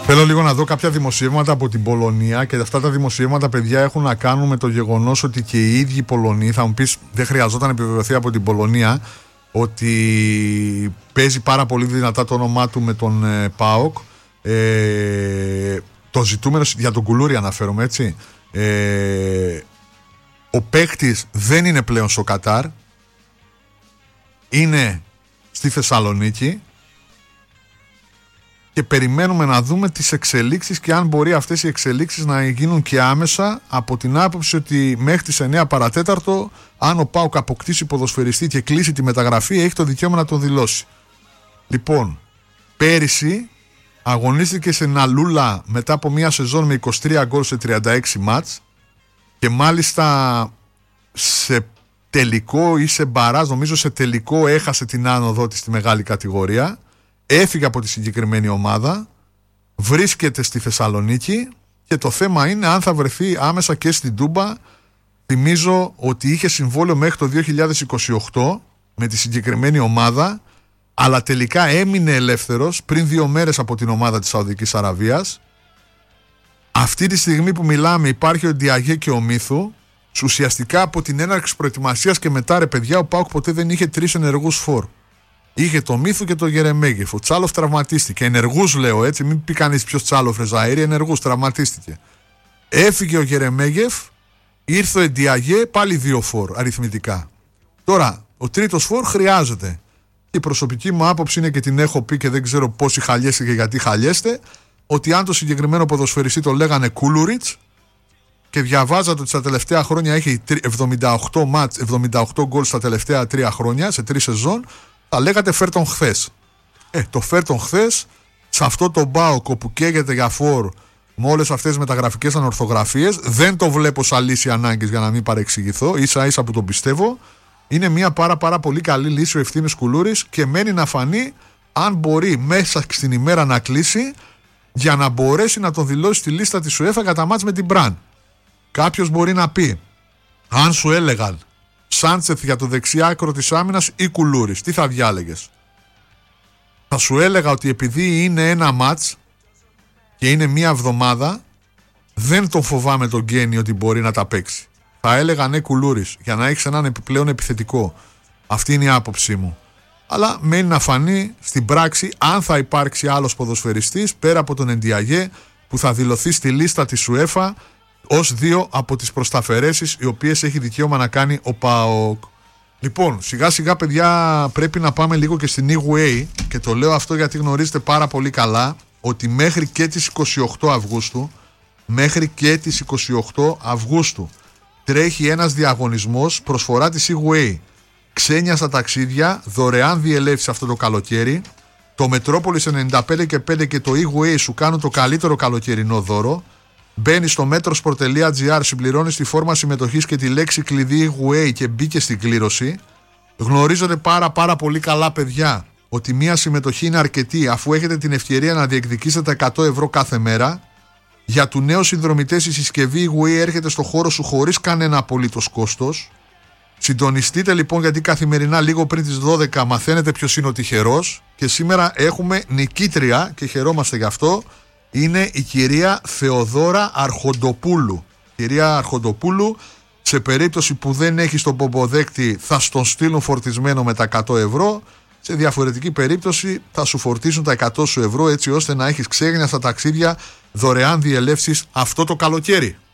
Θέλω λίγο να δω κάποια δημοσιεύματα από την Πολωνία και αυτά τα δημοσιεύματα, παιδιά, έχουν να κάνουν με το γεγονός ότι και οι ίδιοι Πολωνοί, θα μου πεις, δεν χρειαζόταν να επιβεβαιωθεί από την Πολωνία ότι παίζει πάρα πολύ δυνατά το όνομά του με τον ΠΑΟΚ. Το ζητούμενο για τον Κουλούρη αναφέρομαι, έτσι. Ο παίκτης δεν είναι πλέον στο Κατάρ, είναι στη Θεσσαλονίκη και περιμένουμε να δούμε τις εξελίξεις και αν μπορεί αυτές οι εξελίξεις να γίνουν και άμεσα, από την άποψη ότι μέχρι τις 9 παρατέταρτο, αν ο ΠΑΟΚ αποκτήσει ποδοσφαιριστή και κλείσει τη μεταγραφή, έχει το δικαίωμα να τον δηλώσει. Λοιπόν, πέρυσι αγωνίστηκε σε Ναλούλα μετά από μια σεζόν με 23 γκολ σε 36 μάτς και μάλιστα σε τελικό ή σε μπαράζ, νομίζω σε τελικό, έχασε την άνοδό της στη μεγάλη κατηγορία. Έφυγε από τη συγκεκριμένη ομάδα, βρίσκεται στη Θεσσαλονίκη και το θέμα είναι αν θα βρεθεί άμεσα και στην Τούμπα. Θυμίζω ότι είχε συμβόλαιο μέχρι το 2028 με τη συγκεκριμένη ομάδα, αλλά τελικά έμεινε ελεύθερος πριν 2 μέρες από την ομάδα της Σαουδικής Αραβίας. Αυτή τη στιγμή που μιλάμε υπάρχει ο Ντιαγέ και ο Μίθου. Ουσιαστικά από την έναρξη προετοιμασίας και μετά, ρε παιδιά, ο ΠΑΟΚ ποτέ δεν είχε 3 ενεργούς φορ. Είχε το Μίθου και το Γερεμέγεφ. Ο Τσάλοφ τραυματίστηκε. Ενεργούς λέω, έτσι, μην πει κανείς ποιος Τσάλοφ, Ζαΐρη, ενεργούς, τραυματίστηκε. Έφυγε ο Γερεμέγεφ, ήρθε ο Ντιαγέ, πάλι 2 φορ αριθμητικά. Τώρα, ο τρίτος φορ χρειάζεται. Η προσωπική μου άποψη είναι, και την έχω πει και δεν ξέρω πόσοι χαλιέστε και γιατί χαλιέστε, ότι αν το συγκεκριμένο ποδοσφαιριστή το λέγανε Κούλουριτς και διαβάζατε ότι στα τελευταία χρόνια έχει 78 μάτς, 78 γκολ στα τελευταία 3 χρόνια, σε 3 σεζόν, θα λέγατε φέρ τον χθες. Το φέρ τον χθες, σε αυτό το ΠΑΟΚ που καίγεται για φορ με όλες αυτές τις μεταγραφικές ανορθογραφίες, δεν το βλέπω σαν λύση ανάγκης, για να μην παρεξηγηθώ, ίσα ίσα που τον πιστεύω. Είναι μια πάρα πολύ καλή λύση ο Ευθύμης Κουλούρης και μένει να φανεί αν μπορεί μέσα στην ημέρα να κλείσει για να μπορέσει να τον δηλώσει στη λίστα της UEFA κατά μάτς με την Μπραν. Κάποιος μπορεί να πει, αν σου έλεγαν Σάντσεθ για το δεξιά άκρο της άμυνας ή Κουλούρης, τι θα διάλεγες? Θα σου έλεγα ότι επειδή είναι ένα μάτς και είναι μια εβδομάδα, δεν τον φοβάμαι τον Γκένι ότι μπορεί να τα παίξει. Θα έλεγα ναι Κουλούρης, για να έχεις έναν επιπλέον επιθετικό. Αυτή είναι η άποψή μου. Αλλά μένει να φανεί στην πράξη αν θα υπάρξει άλλος ποδοσφαιριστής πέρα από τον Εντιαγέ που θα δηλωθεί στη λίστα της UEFA ως 2 από τις προσταφαιρέσεις οι οποίες έχει δικαίωμα να κάνει ο ΠΑΟΚ. Λοιπόν, σιγά σιγά, παιδιά, πρέπει να πάμε λίγο και στην EWA, και το λέω αυτό γιατί γνωρίζετε πάρα πολύ καλά ότι μέχρι και τις 28 Αυγούστου τρέχει ένας διαγωνισμός, προσφορά της EWA. Ξένια στα ταξίδια, δωρεάν διελεύσεις αυτό το καλοκαίρι. Το Μετρόπολης 95 και το EWA σου κάνουν το καλύτερο καλοκαιρινό δώρο. Μπαίνεις στο metrosport.gr, συμπληρώνεις τη φόρμα συμμετοχής και τη λέξη κλειδί EWA και μπήκε στην κλήρωση. Γνωρίζετε πάρα πολύ καλά, παιδιά, ότι μία συμμετοχή είναι αρκετή αφού έχετε την ευκαιρία να διεκδικήσετε 100 ευρώ κάθε μέρα. Για του νέου συνδρομητές η συσκευή EWA έρχεται στο χώρο σου χωρίς κανένα απολύτως κόστος. Συντονιστείτε λοιπόν, γιατί καθημερινά λίγο πριν τις 12 μαθαίνετε ποιος είναι ο τυχερός, και σήμερα έχουμε νικήτρια και χαιρόμαστε γι' αυτό. Είναι η κυρία Θεοδώρα Αρχοντοπούλου. Κυρία Αρχοντοπούλου, σε περίπτωση που δεν έχεις τον πομποδέκτη θα στον στείλουν φορτισμένο με τα 100 ευρώ. Σε διαφορετική περίπτωση θα σου φορτίσουν τα 100 σου ευρώ, έτσι ώστε να έχεις ξένια στα ταξίδια, δωρεάν διελεύσεις αυτό το καλοκαίρι.